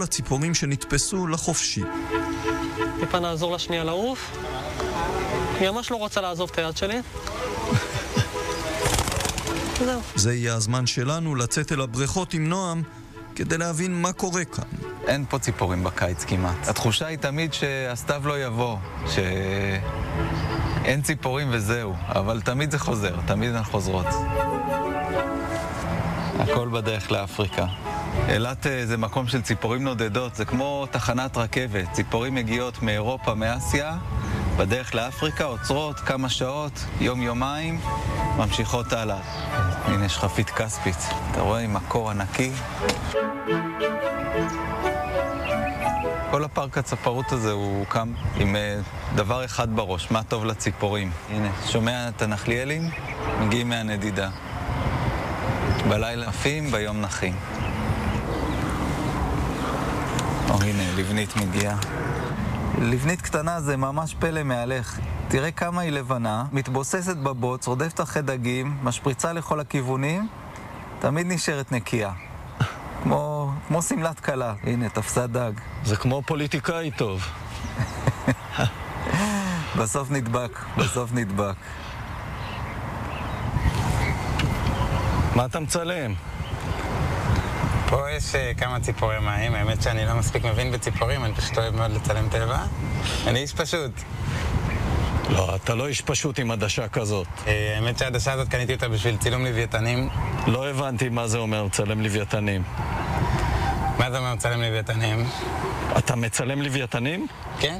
כל הציפורים שנתפסו לחופשי. טיפה נעזור לה שנייה לעוף. היא ממש לא רוצה לעזוב את היד שלי. זהו. זה יהיה הזמן שלנו לצאת אל הבריכות עם נועם כדי להבין מה קורה כאן. אין פה ציפורים בקיץ כמעט. התחושה היא תמיד שהסתיו לא יבוא, שאין ציפורים וזהו, אבל תמיד זה חוזר, תמיד הן חוזרות. הכל בדרך לאפריקה. אילת זה מקום של ציפורים נודדות, זה כמו תחנת רכבת. ציפורים מגיעות מאירופה, מאסיה, בדרך לאפריקה, עוצרות כמה שעות, יום-יומיים, ממשיכות הלאה. הנה שחפית כספית, אתה רואה עם מקור ענקי. כל הפארק הצפרות הזה הוא קם עם דבר אחד בראש, מה טוב לציפורים. הנה, שומע את הנחליאלים? מגיעים מהנדידה. בלילה עפים, ביום נחים. הנה, לבנית מגיעה. לבנית קטנה זה ממש פלא מהלך. תראה כמה היא לבנה, מתבוססת בבוץ, רודפת אחרי דגים, משפריצה לכל הכיוונים, תמיד נשארת נקייה. כמו סמלת קלה. הנה, תפסה דג. זה כמו פוליטיקאי טוב. בסוף נדבק. מה אתה מצלם? פה יש כמה ציפורי מים, האמת שאני לא מספיק מבין בציפורים, אני פשוט אוהב מאוד לצלם טבע. אני איש פשוט. לא, אתה לא איש פשוט עם עדשה כזאת. האמת שהעדשה הזאת קניתי אותה בשביל צילום לוויתנים. לא הבנתי מה זה אומר צלם לוויתנים. מה זה אומר צלם לוויתנים? אתה מצלם לוויתנים? כן.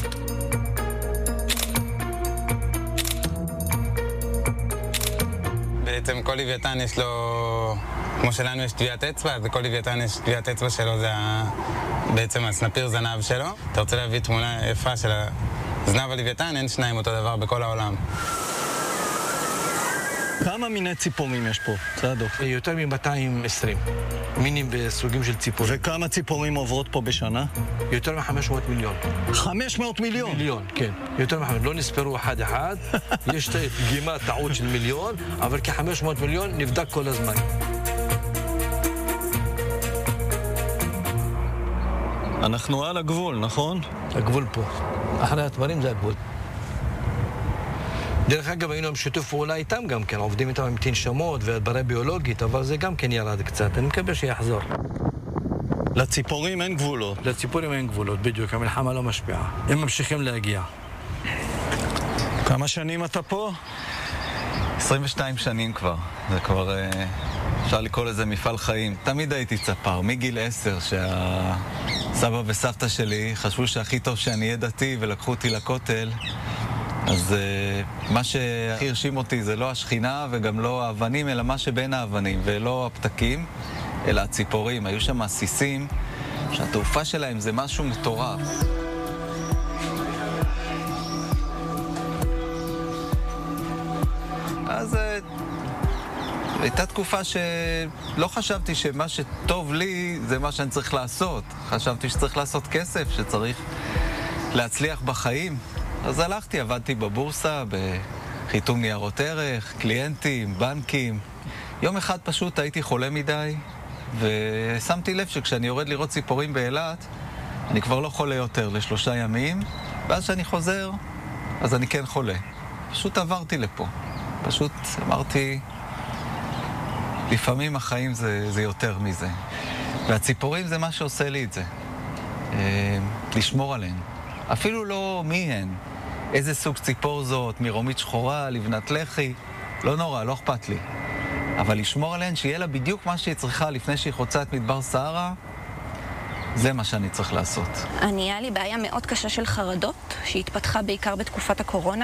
בעצם כל לוויתן יש לו, כמו שלנו יש טביעת אצבע, אז לכל לוויתן יש טביעת אצבע שלו, זה בעצם הסנפיר זנב שלו. אתה רוצה להביא תמונה יפה של הזנב הלוויתן, אין שניים אותו דבר בכל העולם. כמה מיני ציפורים יש פה? צעדו. יותר מ-220 מינים וסוגים של ציפורים. וכמה ציפורים עוברות פה בשנה? יותר מ-500 מיליון. 500 מיליון? מיליון, כן. יותר מ-500. לא נספרו אחד. יש דגימה טעות של מיליון, אבל כ-500 מיליון נבדק כל הזמן. אנחנו על הגבול, נכון? הגבול פה. אחרי הדברים זה הגבול. דרך אגב, היינו בשיתוף פעולה איתם גם כן, עובדים איתם עם תנשמות והדברה ביולוגית, אבל זה גם כן ירד קצת, אני מקווה שיחזור. לציפורים אין גבולות. לציפורים אין גבולות, בדיוק, המלחמה לא משפיעה. הם ממשיכים להגיע. כמה שנים אתה פה? 22 שנים כבר. זה כבר, אפשר לקרוא לזה מפעל חיים. תמיד הייתי צפר, מגיל 10, שהסבא וסבתא שלי חשבו שהכי טוב שאני אהיה דתי ולקחו אותי לכותל. אז מה שהכי הרשים אותי זה לא השכינה וגם לא האבנים, אלא מה שבין האבנים, ולא הפתקים, אלא הציפורים. היו שם עסיסים, שהתעופה שלהם זה משהו מטורף. אז הייתה תקופה שלא חשבתי שמה שטוב לי זה מה שאני צריך לעשות. חשבתי שצריך לעשות כסף, שצריך להצליח בחיים. אז הלכתי, עבדתי בבורסה, בחיתום ניירות ערך, קליינטים, בנקים. יום אחד פשוט הייתי חולה מדי, ושמתי לב שכשאני יורד לראות ציפורים באילת, אני כבר לא חולה יותר ל3 ימים, ואז כשאני חוזר, אז אני כן חולה. פשוט עברתי לפה. פשוט אמרתי, לפעמים החיים זה יותר מזה. והציפורים זה מה שעושה לי את זה. לשמור עליהן. אפילו לא מי הן. איזה סוג ציפור זאת, מרומית שחורה, לבנת לחי, לא נורא, לא אכפת לי. אבל לשמור עליהן, שיהיה לה בדיוק מה שהיא צריכה לפני שהיא חוצה את מדבר סהרה, זה מה שאני צריך לעשות. היה לי בעיה מאוד קשה של חרדות, שהתפתחה בעיקר בתקופת הקורונה.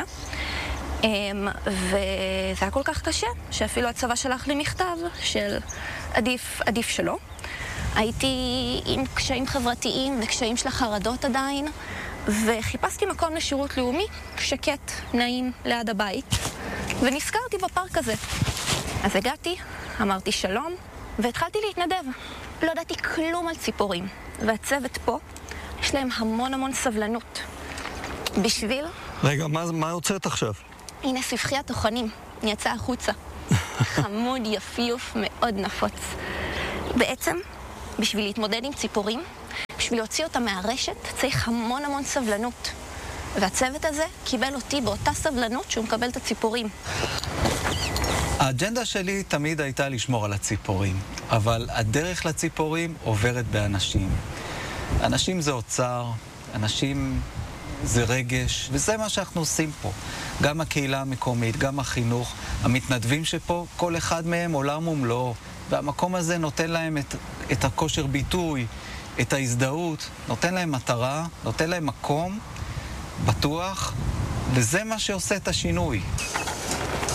וזה היה כל כך קשה, שאפילו הצבא שלח לי מכתב של עדיף שלא. הייתי עם קשיים חברתיים וקשיים של החרדות עדיין, וחיפשתי מקום לשירות לאומי, שקט, נעים, ליד הבית, ונזכרתי בפארק הזה. אז הגעתי, אמרתי שלום, והתחלתי להתנדב. לא ידעתי כלום על ציפורים, והצוות פה, יש להם המון סבלנות. בשביל... רגע, מה הוצאת עכשיו? הנה ספחי התוכנים, יצא החוצה. חמוד, יפיוף, מאוד נפוץ. בעצם, בשביל להתמודד עם ציפורים, בשביל להוציא אותה מהרשת צריך המון המון סבלנות. והצוות הזה קיבל אותי באותה סבלנות שהוא מקבל את הציפורים. האג'נדה שלי תמיד הייתה לשמור על הציפורים, אבל הדרך לציפורים עוברת באנשים. אנשים זה אוצר, אנשים זה רגש, וזה מה שאנחנו עושים פה. גם הקהילה המקומית, גם החינוך, המתנדבים שפה, כל אחד מהם עולם ומלואו. והמקום הזה נותן להם את הכושר ביטוי, את ההזדהות, נותן להם מטרה, נותן להם מקום בטוח, וזה מה שעושה את השינוי.